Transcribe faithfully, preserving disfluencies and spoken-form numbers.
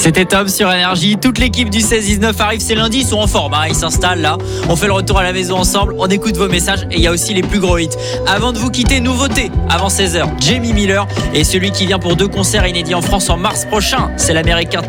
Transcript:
C'était top sur Énergie. Toute l'équipe du seize dix-neuf arrive, c'est lundi, ils sont en forme, hein, ils s'installent là. On fait le retour à la maison ensemble, on écoute vos messages et il y a aussi les plus gros hits. Avant de vous quitter, nouveauté avant seize heures, Jamie Miller et celui qui vient pour deux concerts inédits en France en mars prochain, c'est l'américain